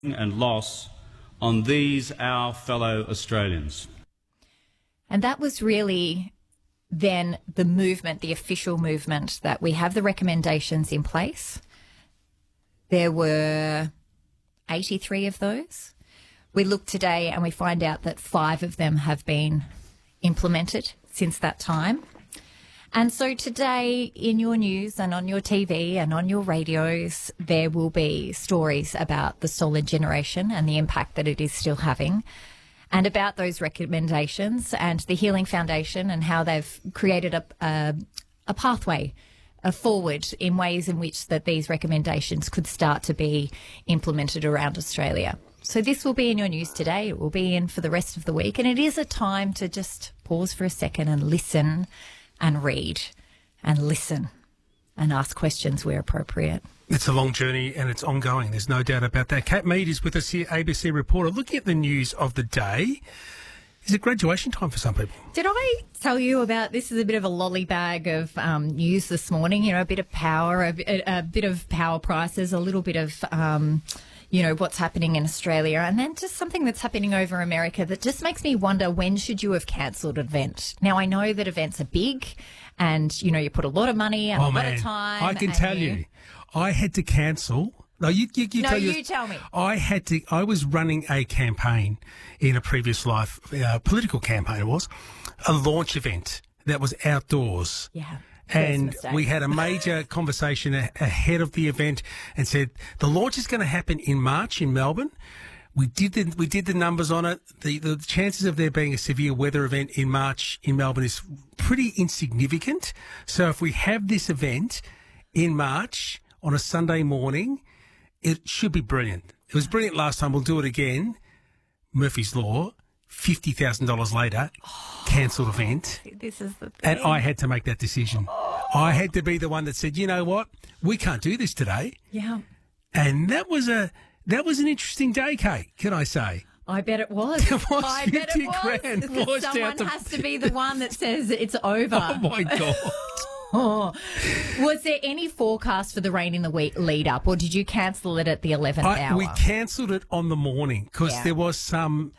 and loss on these our fellow Australians. And that was really then the movement, the official movement, that we have the recommendations in place. There were 83 of those. We look today and we find out that 5 of them have been implemented since that time. And so today in your news and on your TV and on your radios, there will be stories about the Solid generation and the impact that it is still having, and about those recommendations and the Healing Foundation and how they've created a pathway forward in ways in which that these recommendations could start to be implemented around Australia. So this will be in your news today. It will be in for the rest of the week. And it is a time to just pause for a second and listen and read and listen and ask questions where appropriate. It's a long journey and it's ongoing. There's no doubt about that. Kat Mead is with us here, ABC reporter, looking at the news of the day. Is it graduation time for some people? Did I tell you about, this is a bit of a lolly bag of news this morning, you know, a bit of power, a bit of power prices, a little bit of, you know, what's happening in Australia, and then just something that's happening over America that just makes me wonder, when should you have cancelled an event? Now, I know that events are big and, you know, you put a lot of money and a lot of time. I can tell you, I had to cancel. No, you tell me. I was running a campaign in a previous life, political campaign it was, a launch event that was outdoors. Yeah. And we had a major conversation ahead of the event and said, the launch is going to happen in March in Melbourne. We did the numbers on it. The chances of there being a severe weather event in March in Melbourne is pretty insignificant. So if we have this event in March on a Sunday morning, it should be brilliant. It was brilliant last time. We'll do it again. Murphy's Law. $50,000 later, cancelled event. This is the thing. And I had to make that decision. I had to be the one that said, you know what, we can't do this today. Yeah. And that was an interesting day, Kate, can I say? I bet it was. It was I 50 bet it was. grand. Because someone has to be the one that says it's over. Oh, my God. Oh. Was there any forecast for the rain in the week lead up, or did you cancel it at the 11th hour? We cancelled it on the morning because there was some...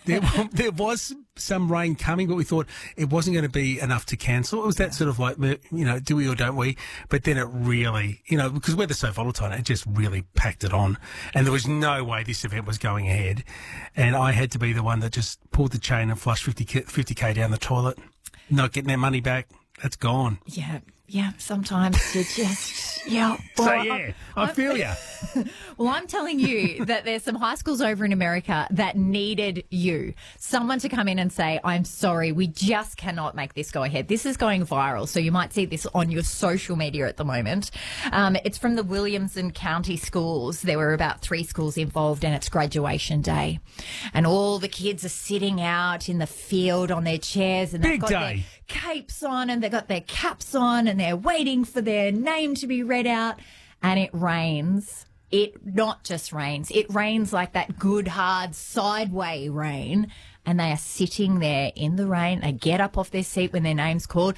There was some rain coming, but we thought it wasn't going to be enough to cancel. It was that sort of like, you know, do we or don't we? But then it really, you know, because weather's so volatile, it just really packed it on. And there was no way this event was going ahead. And I had to be the one that just pulled the chain and flushed 50K down the toilet. Not getting their money back. That's gone. Yeah, sometimes you just, yeah. Well, I feel you. Well, I'm telling you that there's some high schools over in America that needed you, someone to come in and say, I'm sorry, we just cannot make this go ahead. This is going viral, so you might see this on your social media at the moment. It's from the Williamson County schools. There were about 3 schools involved, and it's graduation day. And all the kids are sitting out in the field on their chairs, and they've got their capes on, and they've got their caps on, and they're waiting for their name to be read out, and it rains. It not just rains, it rains like that good, hard, sideway rain, and they are sitting there in the rain. They get up off their seat when their name's called.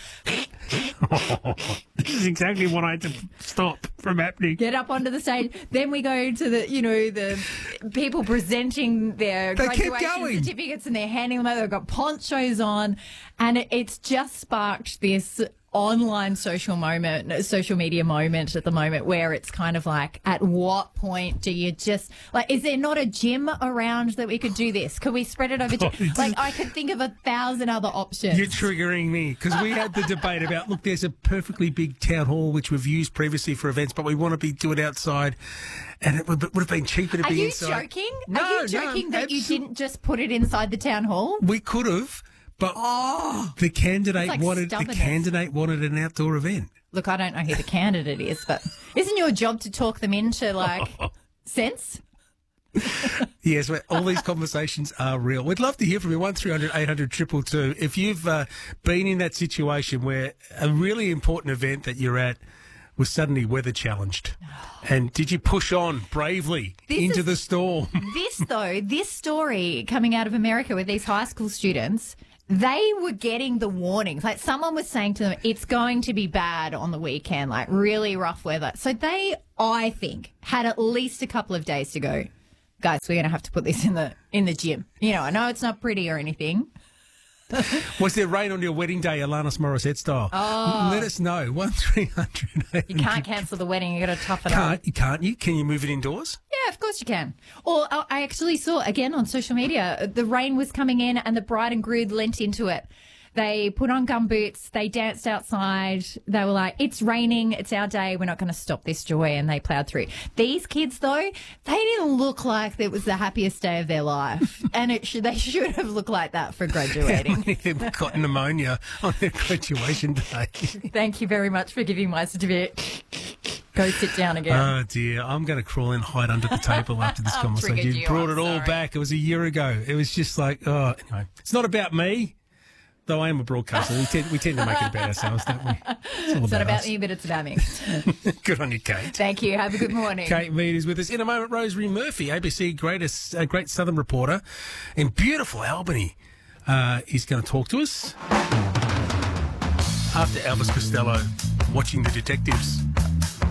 This is exactly what I had to stop from happening. Get up onto the stage. Then we go to the, you know, the people presenting their graduation certificates, and they're handing them over. They've got ponchos on, and it's just sparked this online social media moment at the moment where it's kind of like, at what point do you just, like, is there not a gym around that we could do this? Could we spread it over like, I could think of 1,000 other options. You're triggering me, because we had the debate about, look, there's a perfectly big town hall which we've used previously for events, but we want to do it outside, and it would have been cheaper to be inside. Are you joking? Are you joking that you didn't just put it inside the town hall? We could have. But the candidate wanted an outdoor event. Look, I don't know who the candidate is, but isn't your job to talk them into, like, sense? Yes, all these conversations are real. We'd love to hear from you. 1300 800 222. If you've been in that situation where a really important event that you're at was suddenly weather challenged, and did you push on bravely into the storm? This story coming out of America with these high school students, they were getting the warnings. Like, someone was saying to them, it's going to be bad on the weekend, like really rough weather. So they, I think, had at least a couple of days to go guys, we're going to have to put this in the gym. I know it's not pretty or anything. Was there rain on your wedding day, Alanis Morissette style? Oh. Let us know. 1-300. You can't cancel the wedding. You got to tough it up. Can't you? Can you move it indoors? Yeah, of course you can. Or I actually saw, again, on social media, the rain was coming in and the bride and groom leant into it. They put on gumboots. They danced outside. They were like, it's raining. It's our day. We're not going to stop this joy. And they plowed through. These kids, though, they didn't look like it was the happiest day of their life. And they should have looked like that for graduating. They've got pneumonia on their graduation day. Thank you very much for giving my certificate. Go sit down again. Oh, dear. I'm going to crawl and hide under the table after this conversation. You brought it all back. It was a year ago. It was just like, anyway. It's not about me. Though I am a broadcaster, we tend to make it about ourselves, don't we? It's not about me, but it's about me. Good on you, Kate. Thank you. Have a good morning. Kate Mead is with us. In a moment, Rosemary Murphy, ABC Great Southern reporter in beautiful Albany, is going to talk to us after Elvis Costello watching The Detectives.